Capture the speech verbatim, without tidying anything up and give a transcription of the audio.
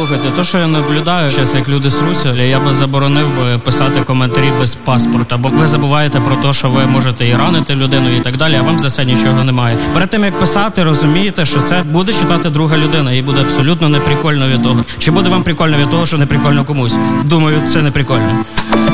Слухайте, то, що я наблюдаю, зараз, як люди сруться, я би заборонив би писати коментарі без паспорта, бо ви забуваєте про те, що ви можете і ранити людину і так далі, а вам за це нічого немає. Перед тим, як писати, розумієте, що це буде читати друга людина, і буде абсолютно неприкольно від того. Чи буде вам прикольно від того, що неприкольно комусь? Думаю, це неприкольно.